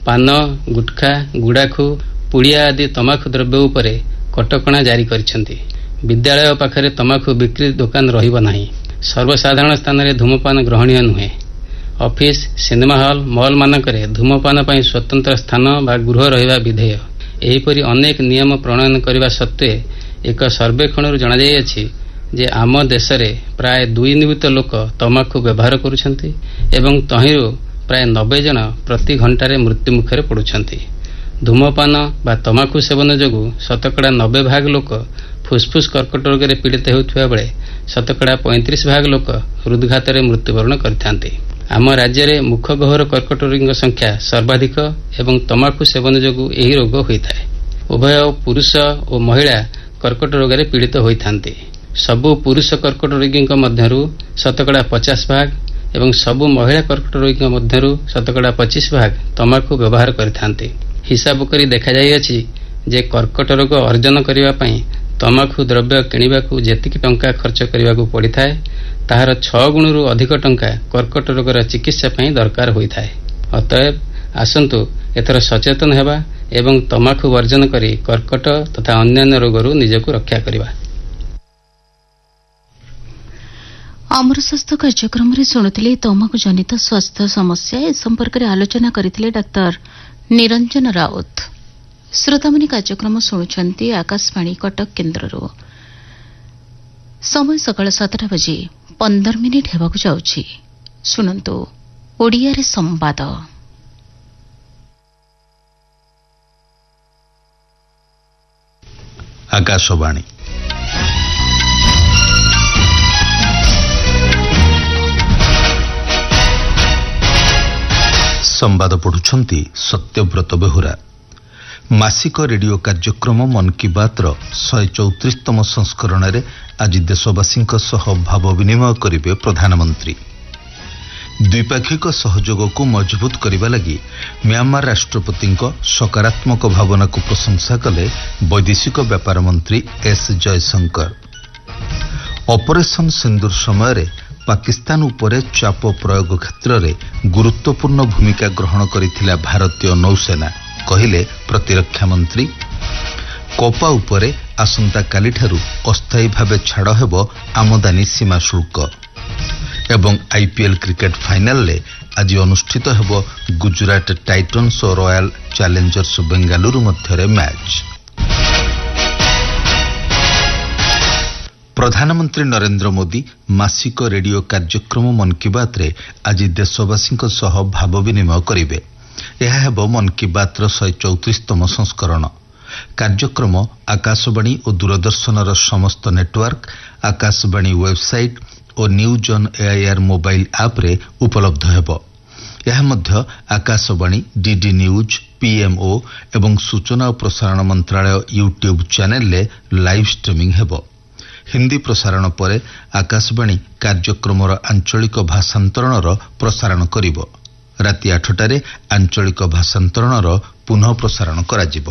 ପାନ, ଗୁଟଖା, ଗୁଡାଖୁ, ପୁଡ଼ିଆ ଆଦି ତମାଖୁ ଦ୍ରବ୍ୟ ଉପରେ କଟକଣା ଜାରି କରିଛନ୍ତି। ବିଦ୍ୟାଳୟ ପାଖରେ ତମାଖୁ ବିକ୍ରି ଦୋକାନ ରହିବ ନାହିଁ। ସର୍ବସାଧାରଣ ସ୍ଥାନରେ ଧୂମପାନ ଗ୍ରହଣୀୟ ନୁହେଁ। ଅଫିସ, ସିନେମା ହଲ୍, ମଲ୍ ମାନଙ୍କରେ ଧୂମପାନ ପାଇଁ ସ୍ୱତନ୍ତ୍ର ସ୍ଥାନ ବା ଗୃହ ରହିବା ବିଧେୟ। ଏହିପରି ଅନେକ ନିୟମ ପ୍ରଣୟନ କରିବା ସତ୍ତ୍ୱେ ଏକ ସର୍ବେକ୍ଷଣରୁ ଜଣାଯାଇଅଛି ଯେ ଆମ ଦେଶରେ ପ୍ରାୟ 2 ନିୟୁତ ଲୋକ ତମାଖୁ ବ୍ୟବହାର କରୁଛନ୍ତି ଏବଂ ତହିଁରୁ ପ୍ରାୟ 90 ଜଣ ପ୍ରତି ଘଣ୍ଟାରେ ମୃତ୍ୟୁ ମୁଖରେ ପଡୁଛନ୍ତି। ଧୂମପାନ ବା ତମାଖୁ ସେବନ ଯୋଗୁଁ ଶତକଡ଼ା 90 ଭାଗ ଲୋକ ଫୁସ୍ଫୁସ୍ କର୍କଟ ରୋଗରେ ପୀଡ଼ିତ ହେଉଥିବା ବେଳେ ଶତକଡ଼ା 35 ଭାଗ ଲୋକ ହୃଦଘାତରେ ମୃତ୍ୟୁବରଣ କରିଥାନ୍ତି। ଆମ ରାଜ୍ୟରେ ମୁଖଗହ୍ୱର କର୍କଟ ରୋଗୀଙ୍କ ସଂଖ୍ୟା ସର୍ବାଧିକ ଏବଂ ତମାଖୁ ସେବନ ଯୋଗୁଁ ଏହି ରୋଗ ହୋଇଥାଏ। ଉଭୟ ପୁରୁଷ ଓ ମହିଳା କର୍କଟ ରୋଗରେ ପୀଡ଼ିତ ହୋଇଥାନ୍ତି। ସବୁ ପୁରୁଷ କର୍କଟ ରୋଗୀଙ୍କ ମଧ୍ୟରୁ ଶତକଡ଼ା 50 ଭାଗ ଏବଂ ସବୁ ମହିଳା କର୍କଟ ରୋଗୀଙ୍କ ମଧ୍ୟରୁ ଶତକଡ଼ା 25 ଭାଗ ତମାଖୁ ବ୍ୟବହାର କରିଥାନ୍ତି। ହିସାବ କରି ଦେଖାଯାଇଅଛି ଯେ କର୍କଟ ରୋଗ ଅର୍ଜନ କରିବା ପାଇଁ ତମାଖୁ ଦ୍ରବ୍ୟ କିଣିବାକୁ ଯେତିକି ଟଙ୍କା ଖର୍ଚ୍ଚ କରିବାକୁ ପଡ଼ିଥାଏ ତାହାର 6 ଗୁଣରୁ ଅଧିକ ଟଙ୍କା କର୍କଟ ରୋଗର ଚିକିତ୍ସା ପାଇଁ ଦରକାର ହୋଇଥାଏ। ଅତଏବ ଆସନ୍ତୁ ଏଥର ସଚେତନ ହେବା ଏବଂ ତମାଖୁ ବର୍ଜନ କରି କର୍କଟ ତଥା ଅନ୍ୟାନ୍ୟ ରୋଗରୁ ନିଜକୁ ରକ୍ଷା କରିବା। ଆମର ସ୍ୱାସ୍ଥ୍ୟ କାର୍ଯ୍ୟକ୍ରମରେ ଶୁଣୁଥିଲେ ତମାଖୁ ଜନିତ ସ୍ୱାସ୍ଥ୍ୟ ସମସ୍ୟା ଏ ସମ୍ପର୍କରେ ଆଲୋଚନା କରିଥିଲେ ଡାକ୍ତର ନିରଞ୍ଜନ ରାଉତ। ଶ୍ରୋତାମାନେ କାର୍ଯ୍ୟକ୍ରମ ଶୁଣୁଛନ୍ତି ଆକାଶବାଣୀ କଟକ କେନ୍ଦ୍ରରୁ। ସମୟ ସକାଳ 7ଟା ବାଜି 15 ମିନିଟ୍ ହେବାକୁ ଯାଉଛି। ଶୁଣନ୍ତୁ ଓଡ଼ିଆରେ ସମ୍ବାଦ। ଆକାଶବାଣୀ ସମ୍ବାଦ ପଢୁଛନ୍ତି ସତ୍ୟବ୍ରତ ବେହୁରା। ମାସିକ ରେଡିଓ କାର୍ଯ୍ୟକ୍ରମ ମନ୍ କି ବାତ୍ର 134ତମ ସଂସ୍କରଣରେ ଆଜି ଦେଶବାସୀଙ୍କ ସହ ଭାବ ବିନିମୟ କରିବେ ପ୍ରଧାନମନ୍ତ୍ରୀ। ଦ୍ୱିପାକ୍ଷିକ ସହଯୋଗକୁ ମଜବୁତ କରିବା ଲାଗି म्यांमार ରାଷ୍ଟ୍ରପତିଙ୍କ ସକାରାତ୍ମକ ଭାବନାକୁ ପ୍ରଶଂସା କଲେ ବୈଦେଶିକ ବ୍ୟାପାର ମନ୍ତ୍ରୀ ଏସ୍ ଜୟଶଙ୍କର। ଅପରେସନ ସିନ୍ଦୁର ସମୟରେ ପାକିସ୍ତାନ ଉପରେ ଚାପ ପ୍ରୟୋଗ କ୍ଷେତ୍ରରେ ଗୁରୁତ୍ୱପୂର୍ଣ୍ଣ ଭୂମିକା ଗ୍ରହଣ କରିଥିଲା ଭାରତୀୟ ନୌସେନା, କହିଲେ ପ୍ରତିରକ୍ଷା ମନ୍ତ୍ରୀ। କପା ଉପରେ ଆସନ୍ତାକାଲିଠାରୁ ଅସ୍ଥାୟୀ ଭାବେ ଛାଡ଼ ହେବ ଆମଦାନୀ ସୀମା ଶୁଳ୍କ। ଏବଂ ଆଇପିଏଲ୍ କ୍ରିକେଟ ଫାଇନାଲରେ ଆଜି ଅନୁଷ୍ଠିତ ହେବ ଗୁଜରାଟ ଟାଇଟନ୍ସ ଓ ରୟାଲ ଚ୍ୟାଲେଞ୍ଜର୍ସ ବେଙ୍ଗାଲୁରୁ ମଧ୍ୟରେ ମ୍ୟାଚ୍। ପ୍ରଧାନମନ୍ତ୍ରୀ ନରେନ୍ଦ୍ର ମୋଦି ମାସିକ ରେଡିଓ କାର୍ଯ୍ୟକ୍ରମ ମନ୍ କି ବାତ୍ରେ ଆଜି ଦେଶବାସୀଙ୍କ ସହ ଭାବ ବିନିମୟ କରିବେ। ଏହା ହେବ ମନ୍ କି ବାତ୍ର 134ତମ ସଂସ୍କରଣ। କାର୍ଯ୍ୟକ୍ରମ ଆକାଶବାଣୀ ଓ ଦୂରଦର୍ଶନର ସମସ୍ତ network, Akashvani website O news on AIR mobile ଆପ୍ରେ ଉପଲବ୍ଧ ହେବ। ଏହା ମଧ୍ୟ ଆକାଶବାଣୀ, ଡିଡି ନ୍ୟୁଜ୍, ପିଏମ୍ଓ ଏବଂ ସୂଚନା ଓ ପ୍ରସାରଣ ମନ୍ତ୍ରାଳୟ ୟୁଟ୍ୟୁବ୍ ଚ୍ୟାନେଲରେ ଲାଇଭ୍ ଷ୍ଟ୍ରିମିଂ ହେବ। ହିନ୍ଦୀ ପ୍ରସାରଣ ପରେ ଆକାଶବାଣୀ କାର୍ଯ୍ୟକ୍ରମର ଆଞ୍ଚଳିକ ଭାଷାନ୍ତରଣର ପ୍ରସାରଣ କରିବ। ରାତି 8ଟାରେ ଆଞ୍ଚଳିକ ଭାଷାନ୍ତରଣର ପୁନଃ ପ୍ରସାରଣ କରାଯିବ।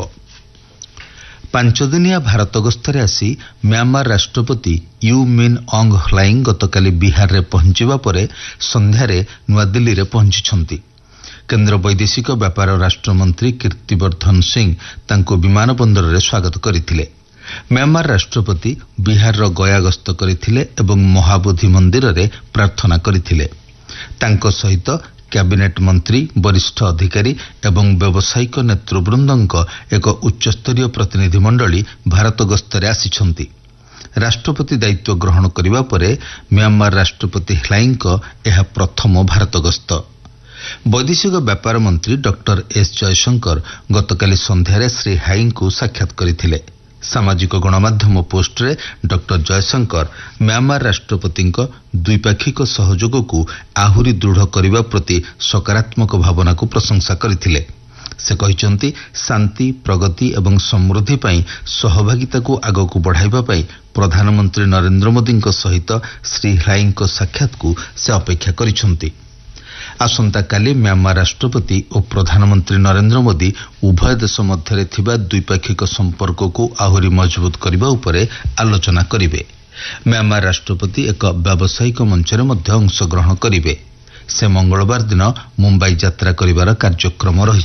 5 ଦିନିଆ ଭାରତ ଗସ୍ତରେ ଆସି म्यांमार ରାଷ୍ଟ୍ରପତି ୟୁ ମିନ୍ ଅଙ୍ଗ ହ୍ଲାଇଙ୍ଗ ଗତକାଲି ବିହାରରେ ପହଞ୍ଚିବା ପରେ ସନ୍ଧ୍ୟାରେ ନୂଆଦିଲ୍ଲୀରେ ପହଞ୍ଚିଛନ୍ତି। କେନ୍ଦ୍ର ବୈଦେଶିକ ବ୍ୟାପାର ରାଷ୍ଟ୍ରମନ୍ତ୍ରୀ କୀର୍ତ୍ତିବର୍ଦ୍ଧନ ସିଂ ତାଙ୍କୁ ବିମାନ ବନ୍ଦରରେ ସ୍ୱାଗତ କରିଥିଲେ। म्यांमार ରାଷ୍ଟ୍ରପତି ବିହାରର ଗୟା ଗସ୍ତ କରିଥିଲେ ଏବଂ ମହାବୋଧି ମନ୍ଦିରରେ ପ୍ରାର୍ଥନା କରିଥିଲେ। ତାଙ୍କ ସହିତ କ୍ୟାବିନେଟ ମନ୍ତ୍ରୀ, ବରିଷ୍ଠ ଅଧିକାରୀ ଏବଂ ବ୍ୟବସାୟିକ ନେତୃବୃନ୍ଦଙ୍କ ଏକ ଉଚ୍ଚସ୍ତରୀୟ ପ୍ରତିନିଧି ମଣ୍ଡଳୀ ଭାରତ ଗସ୍ତରେ ଆସିଛନ୍ତି। ରାଷ୍ଟ୍ରପତି ଦାୟିତ୍ୱ ଗ୍ରହଣ କରିବା ପରେ म्यांमार ରାଷ୍ଟ୍ରପତି ହ୍ଲାଇଙ୍କ ଏହା ପ୍ରଥମ ଭାରତ ଗସ୍ତ। ବୈଦେଶିକ ବ୍ୟାପାର ମନ୍ତ୍ରୀ ଡକ୍ଟର ଏସ୍ ଜୟଶଙ୍କର ଗତକାଲି ସନ୍ଧ୍ୟାରେ ଶ୍ରୀ ହ୍ଲାଇଙ୍କୁ ସାକ୍ଷାତ କରିଥିଲେ। ସାମାଜିକ ଗଣମାଧ୍ୟମ ପୋଷ୍ଟରେ ଡକ୍ଟର ଜୟଶଙ୍କର म्यांमार ରାଷ୍ଟ୍ରପତିଙ୍କ ଦ୍ୱିପାକ୍ଷିକ ସହଯୋଗକୁ ଆହୁରି ଦୃଢ଼ କରିବା ପ୍ରତି ସକାରାତ୍ମକ ଭାବନାକୁ ପ୍ରଶଂସା କରିଥିଲେ। ସେ କହିଛନ୍ତି ଶାନ୍ତି, ପ୍ରଗତି ଏବଂ ସମୃଦ୍ଧି ପାଇଁ ସହଭାଗିତାକୁ ଆଗକୁ ବଢ଼ାଇବା ପାଇଁ ପ୍ରଧାନମନ୍ତ୍ରୀ ନରେନ୍ଦ୍ର ମୋଦିଙ୍କ ସହିତ ଶ୍ରୀ ହ୍ଲାଇଙ୍କ ସାକ୍ଷାତକୁ ସେ ଅପେକ୍ଷା କରିଛନ୍ତି। ଆସନ୍ତାକାଲି म्यांमार ରାଷ୍ଟ୍ରପତି ଓ ପ୍ରଧାନମନ୍ତ୍ରୀ ନରେନ୍ଦ୍ର ମୋଦି ଉଭୟ ଦେଶ ମଧ୍ୟରେ ଥିବା ଦ୍ୱିପାକ୍ଷିକ ସମ୍ପର୍କକୁ ଆହୁରି ମଜବୁତ କରିବା ଉପରେ ଆଲୋଚନା କରିବେ। म्यांमार ରାଷ୍ଟ୍ରପତି ଏକ ବ୍ୟବସାୟିକ ମଞ୍ଚରେ ମଧ୍ୟ ଅଂଶଗ୍ରହଣ କରିବେ। ସେ ମଙ୍ଗଳବାର ଦିନ ମୁମ୍ବାଇ ଯାତ୍ରା କରିବାର କାର୍ଯ୍ୟକ୍ରମ ରହିଛି।